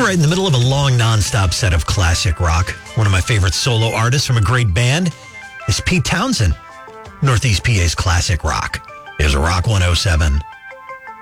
right in the middle of a long, nonstop set of classic rock. One of my favorite solo artists from a great band is Pete Townsend, Northeast PA's classic rock. There's a Rock 107.